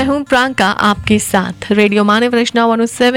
हूं प्रांका आपके साथ रेडियो मानव रचना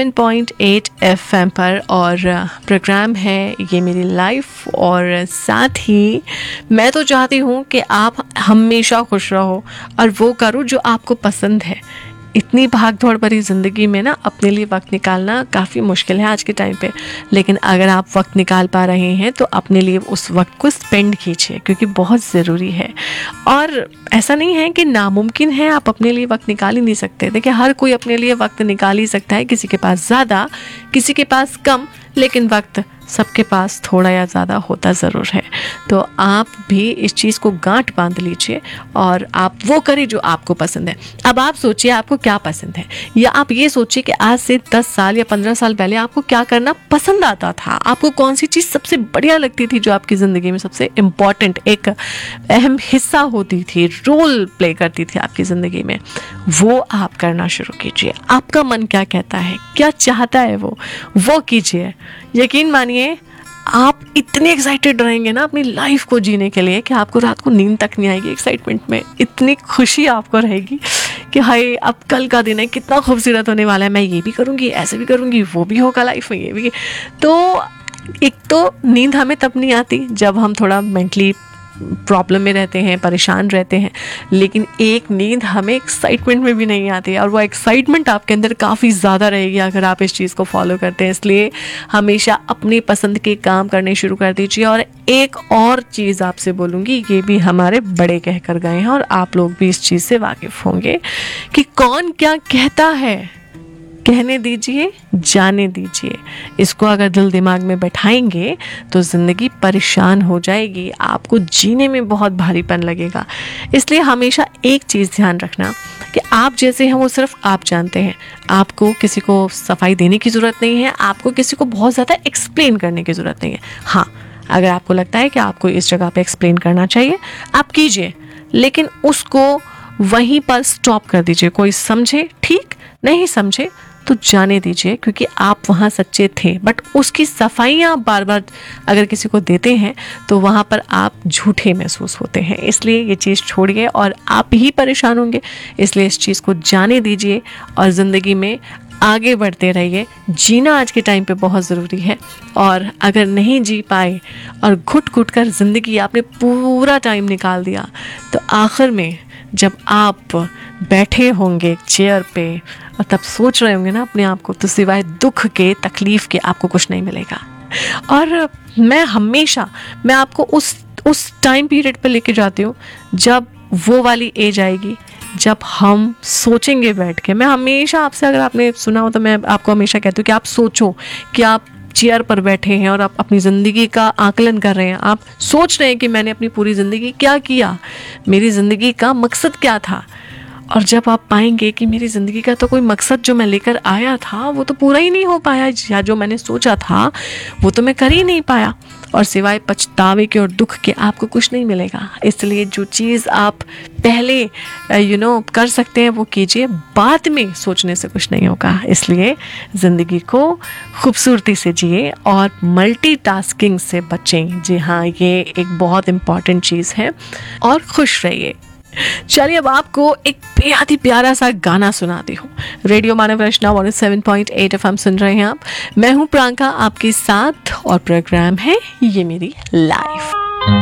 107.8 FM पर और प्रोग्राम है ये मेरी लाइफ। और साथ ही मैं तो चाहती हूं कि आप हमेशा खुश रहो और वो करो जो आपको पसंद है। इतनी भाग दौड़ भरी ज़िंदगी में ना अपने लिए वक्त निकालना काफ़ी मुश्किल है आज के टाइम पे, लेकिन अगर आप वक्त निकाल पा रहे हैं तो अपने लिए उस वक्त को स्पेंड कीजिए क्योंकि बहुत ज़रूरी है। और ऐसा नहीं है कि नामुमकिन है आप अपने लिए वक्त निकाल ही नहीं सकते। देखिए हर कोई अपने लिए वक्त निकाल ही सकता है, किसी के पास ज़्यादा किसी के पास कम, लेकिन वक्त सबके पास थोड़ा या ज़्यादा होता ज़रूर है। तो आप भी इस चीज़ को गांठ बांध लीजिए और आप वो करें जो आपको पसंद है। अब आप सोचिए आपको क्या पसंद है, या आप ये सोचिए कि आज से 10 साल या 15 साल पहले आपको क्या करना पसंद आता था। आपको कौन सी चीज़ सबसे बढ़िया लगती थी, जो आपकी ज़िंदगी में सबसे इम्पॉर्टेंट एक अहम हिस्सा होती थी, रोल प्ले करती थी आपकी ज़िंदगी में। वो आप करना शुरू कीजिए। आपका मन क्या कहता है, क्या चाहता है, वो कीजिए। यकीन मानिए आप इतने एक्साइटेड रहेंगे ना अपनी लाइफ को जीने के लिए कि आपको रात को नींद तक नहीं आएगी। एक्साइटमेंट में इतनी खुशी आपको रहेगी कि हाय अब कल का दिन है, कितना खूबसूरत होने वाला है, मैं ये भी करूँगी, ऐसे भी करूँगी, वो भी होगा लाइफ में, ये भी। तो एक तो नींद हमें तब नहीं आती जब हम थोड़ा मेंटली प्रॉब्लम में रहते हैं, परेशान रहते हैं, लेकिन एक नींद हमें एक्साइटमेंट में भी नहीं आती और वो एक्साइटमेंट आपके अंदर काफ़ी ज़्यादा रहेगी अगर आप इस चीज़ को फॉलो करते हैं। इसलिए हमेशा अपनी पसंद के काम करने शुरू कर दीजिए। और एक और चीज़ आपसे बोलूँगी, ये भी हमारे बड़े कह कर गए हैं और आप लोग भी इस चीज़ से वाकिफ़ होंगे कि कौन क्या कहता है कहने दीजिए, जाने दीजिए। इसको अगर दिल दिमाग में बैठाएंगे तो ज़िंदगी परेशान हो जाएगी, आपको जीने में बहुत भारीपन लगेगा। इसलिए हमेशा एक चीज़ ध्यान रखना कि आप जैसे हैं वो सिर्फ आप जानते हैं। आपको किसी को सफाई देने की ज़रूरत नहीं है, आपको किसी को बहुत ज़्यादा एक्सप्लेन करने की ज़रूरत नहीं है। हाँ, अगर आपको लगता है कि आपको इस जगह पे एक्सप्लेन करना चाहिए, आप कीजिए, लेकिन उसको वहीं पर स्टॉप कर दीजिए। कोई समझे ठीक, नहीं समझे तो जाने दीजिए, क्योंकि आप वहाँ सच्चे थे। बट उसकी सफाइयाँ आप बार बार अगर किसी को देते हैं तो वहाँ पर आप झूठे महसूस होते हैं। इसलिए ये चीज़ छोड़िए और आप ही परेशान होंगे। इसलिए इस चीज़ को जाने दीजिए और ज़िंदगी में आगे बढ़ते रहिए। जीना आज के टाइम पे बहुत ज़रूरी है, और अगर नहीं जी पाए और घुट घुट कर ज़िंदगी आपने पूरा टाइम निकाल दिया तो आखिर में जब आप बैठे होंगे चेयर पे और तब सोच रहे होंगे ना अपने आप को, तो सिवाय दुख के, तकलीफ़ के आपको कुछ नहीं मिलेगा। और मैं आपको उस टाइम पीरियड पे लेके जाती हूँ जब वो वाली एज आएगी जब हम सोचेंगे बैठ के। मैं हमेशा आपसे, अगर आपने सुना हो तो मैं आपको हमेशा कहती हूँ कि आप सोचो कि आप चेयर पर बैठे हैं और आप अपनी ज़िंदगी का आकलन कर रहे हैं। आप सोच रहे हैं कि मैंने अपनी पूरी ज़िंदगी क्या किया, मेरी ज़िंदगी का मकसद क्या था। और जब आप पाएंगे कि मेरी ज़िंदगी का तो कोई मकसद जो मैं लेकर आया था वो तो पूरा ही नहीं हो पाया, या जो मैंने सोचा था वो तो मैं कर ही नहीं पाया, और सिवाय पछतावे के और दुख के आपको कुछ नहीं मिलेगा। इसलिए जो चीज़ आप पहले कर सकते हैं वो कीजिए, बाद में सोचने से कुछ नहीं होगा। इसलिए ज़िंदगी को खूबसूरती से जिए और मल्टीटास्किंग से बचें। जी हाँ, ये एक बहुत इम्पॉर्टेंट चीज़ है। और खुश रहिए। चलिए अब आपको एक बेहद ही प्यारा सा गाना सुनाती हूँ। रेडियो मानव रचना 107.8 FM सुन रहे हैं आप। मैं हूँ प्रांका आपके साथ और प्रोग्राम है ये मेरी लाइफ।